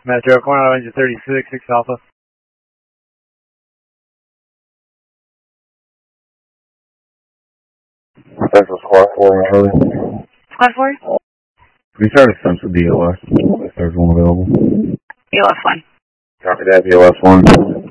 Metro, Coronado engine 36, 6 Alpha. Central Squad 4 early. Squad 4? We started Central DLS, if there's one available. ELS 1. Copy that, DLS 1.